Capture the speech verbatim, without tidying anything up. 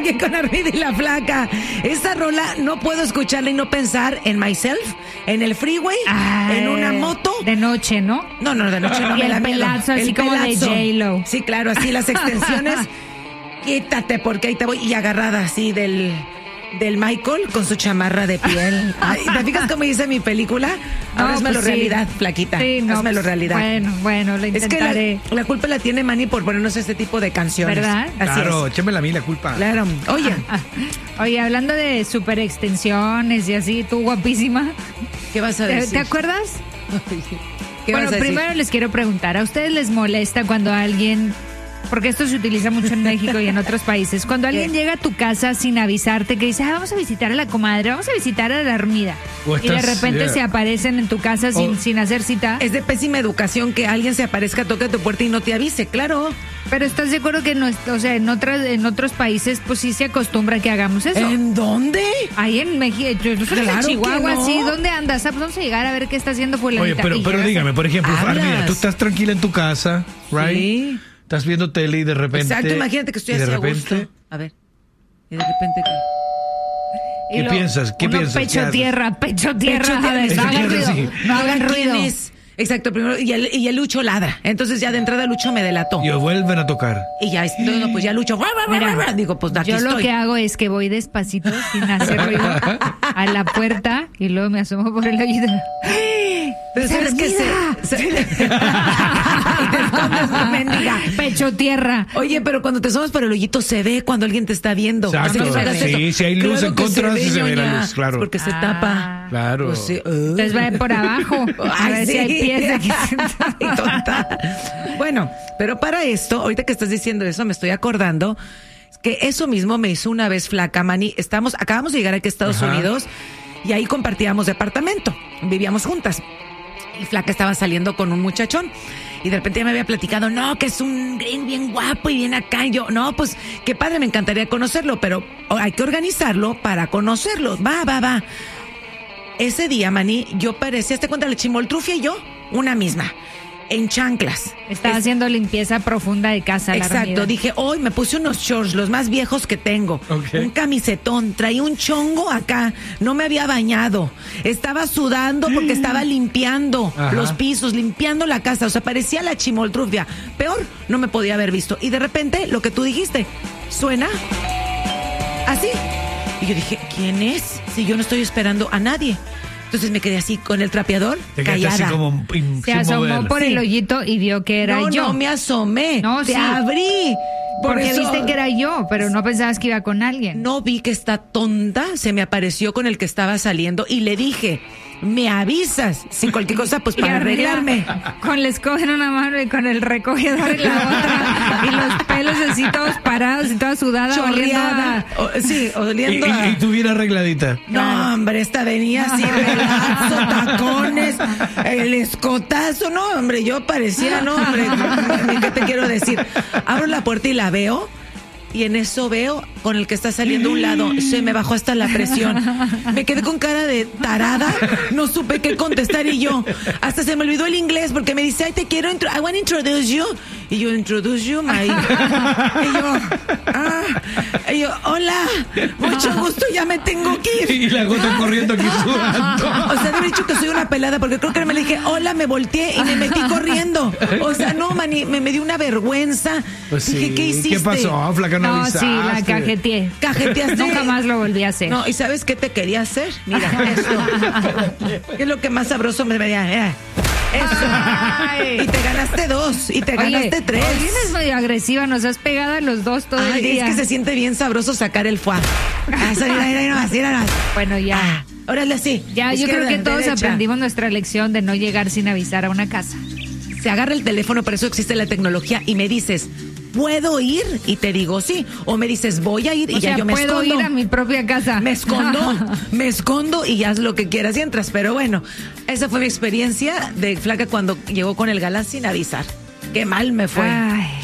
Sigue con Armida y la Flaca. Esta rola no puedo escucharla y no pensar en myself, en el freeway, Ay, en una moto. De noche, ¿no? No, no, de noche no. Y me el da pelazo, miedo. así el como pelazo. de J-Lo. Sí, claro, así las extensiones. Quítate porque ahí te voy. Y agarrada así del... del Michael con su chamarra de piel. Ay, ¿te fijas cómo dice mi película? Ahora No, hazmelo pues sí. realidad, Flaquita. Sí, no, hazmelo pues, realidad. Bueno, bueno, lo intentaré. Es que la, la culpa la tiene Manny por ponernos este tipo de canciones. ¿Verdad? Así Claro, es. échamela a mí la culpa. Claro. Oye. Oye, hablando de super extensiones y así, tú guapísima. ¿Qué vas a ¿Te, decir? ¿Te acuerdas? ¿Qué Bueno, vas a decir? primero les quiero preguntar, ¿a ustedes les molesta cuando alguien... Porque esto se utiliza mucho en México y en otros países. Cuando alguien ¿Qué? llega a tu casa sin avisarte, que dice, ah, vamos a visitar a la comadre, vamos a visitar a la Armida. O Y de estás- repente yeah. se aparecen en tu casa sin, O- sin hacer cita. Es de pésima educación que alguien se aparezca, toque tu puerta y no te avise, claro. Pero ¿estás de acuerdo que no, es- o sea, en otras, en otros países pues sí se acostumbra que hagamos eso? ¿En dónde? Ahí en México, yo soy Claro en que Chihuahua, no. sí, ¿dónde andas? Ah, pues vamos a llegar a ver qué está haciendo fulanita. Oye, pero, Y pero llegas a- dígame, por ejemplo, Hablas. Armida, tú estás tranquila en tu casa, right? Sí. Estás viendo tele y de repente... Exacto, imagínate que estoy y de así a repente, gusto. A ver. Y de repente ¿qué? Y ¿Qué lo- piensas? ¿Qué uno piensas? ¿Qué Pecho haces? tierra, pecho tierra. Pecho a ver, tierra, no hagan pecho ruido. tierra, No hagan ¿Quién ruido. es? Exacto, primero, y el, y el Lucho ladra. Entonces ya de entrada Lucho me delató. Y vuelven a tocar. Y ya, no, no, pues ya Lucho. Mira, Digo, pues aquí yo lo estoy. que hago es que voy despacito, sin hacer ruido, a la puerta y luego me asomo por el oído. Pero sabes que se, se- y te escondes, no, mendiga. Pecho tierra. Oye, pero cuando te asomas por el hoyito se ve cuando alguien te está viendo. Exacto. Así que hagas Sí, eso. si hay luz Claro en que contra, sí se ve la ñoña. luz, claro. Es porque se Ah. tapa. Claro. Pues sí, uh. Entonces va por abajo. A Ay, ver sí. si hay pies de aquí. Ay, tonta. Bueno, pero para esto, ahorita que estás diciendo eso, me estoy acordando que eso mismo me hizo una vez Flaca, Manny. Estamos, acabamos de llegar aquí a Estados Ajá. Unidos y ahí compartíamos departamento. Vivíamos juntas. Y Flaca estaba saliendo con un muchachón. Y de repente ya me había platicado, no, que es un gringo bien guapo y bien acá. Y yo, no, pues qué padre, me encantaría conocerlo, pero hay que organizarlo para conocerlo. Va, va, va. Ese día, Manny, yo parecía, ¿te cuenta la chimoltrufia y yo? Una misma. En chanclas. Estaba Es- haciendo limpieza profunda de casa. la Exacto, Armida. dije, hoy me puse unos shorts, los más viejos que tengo, Ok. un camisetón, traía un chongo acá, no me había bañado, estaba sudando porque estaba limpiando Ajá. los pisos, limpiando la casa, o sea, parecía la chimoltrufia, peor, no me podía haber visto, y de repente, lo que tú dijiste, suena así, y yo dije, ¿quién es? Si yo no estoy esperando a nadie. Entonces me quedé así con el trapeador, Te quedaste callada. así como in- Se sin asomó mover. por el Sí. hoyito y vio que era no, yo. no me asomé, No, te sí. abrí. Por Porque eso- viste que era yo, pero no pensabas que iba con alguien. No vi que esta tonta se me apareció con el que estaba saliendo y le dije, me avisas, si cualquier cosa, pues Y para arriba, arreglarme. Con la escoba en una mano y con el recogedor en la otra. Y los pelos así todos parados y toda sudada. oliendo Chorreada. a- O- sí, Y, oliendo y, a... y tú bien arregladita. No, hombre, esta venía así, relazo, tacones, el escotazo, no, hombre, yo parecía, no, hombre, ¿qué te quiero decir? Abro la puerta y la veo, y en eso veo con el que está saliendo a un lado, se me bajó hasta la presión. Me quedé con cara de tarada, no supe qué contestar y yo, hasta se me olvidó el inglés porque me dice, ay, te quiero, intro- I want to introduce you. Y yo, introduce you, my... Y yo, ah, y yo, hola, mucho gusto, ya me tengo que ir. Y la gota corriendo aquí sudando. O sea, debe dicho que soy una pelada porque creo que me le dije, hola, me volteé y me metí corriendo. O sea, no, mani, me, me dio una vergüenza. Pues Dije, sí, ¿qué hiciste? ¿Qué pasó, flaca? No, No, sí, la avisaste. cajeteé. Cajeteaste. Nunca más lo volví a hacer. No, ¿y sabes qué te quería hacer? Mira, esto. ¿Qué es lo que más sabroso me veía? Mira, eso. Y te ganaste dos, y te Oye, ganaste tres. hoy vienes medio agresiva, nos has pegado a los dos todo el Ay, día. es que se siente bien sabroso sacar el foie. Ah, eso, mira, mira, mira, mira, mira. Bueno, ya. Ah, órale, sí. Ya, yo creo Izquierda, que todos derecha. aprendimos nuestra lección de no llegar sin avisar a una casa. Se agarra el teléfono, por eso existe la tecnología, y me dices, ¿puedo ir? Y te digo sí. O me dices, voy a ir, y O ya sea, yo me puedo escondo. ir a mi propia casa. Me escondo, me escondo y haz lo que quieras y entras. Pero bueno, esa fue mi experiencia de Flaca cuando llegó con el galán sin avisar. Qué mal me fue. Ay.